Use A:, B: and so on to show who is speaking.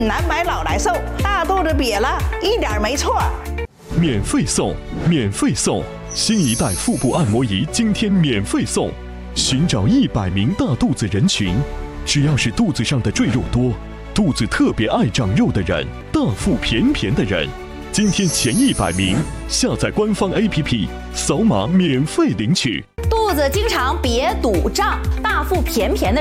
A: 难买老来瘦，大肚子瘪了，一点没错。
B: 免费送，免费送！新一代腹部按摩仪今天免费送，寻找100名大肚子人群，只要是肚子上的赘肉多，肚子特别爱长肉的人，大腹便便的人，今天前100名下载官方 APP， 扫码免费领取。
C: 肚子经常瘪堵胀、大腹便便的